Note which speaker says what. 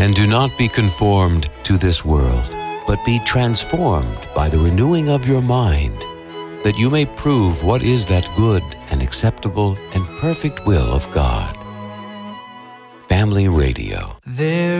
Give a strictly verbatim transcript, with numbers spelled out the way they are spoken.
Speaker 1: And do not be conformed to this world, but be transformed by the renewing of your mind, that you may prove what is that good and acceptable and perfect will of God. Family Radio.
Speaker 2: There